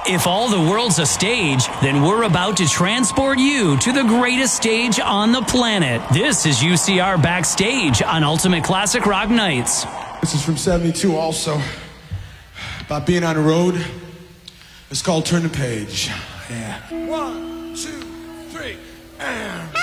If all the world's a stage, then we're about to transport you to the greatest stage on the planet. This is UCR Backstage on Ultimate Classic Rock Nights. This is from 72 also, about being on the road. It's called Turn the Page. Yeah. 1, 2, 3, and...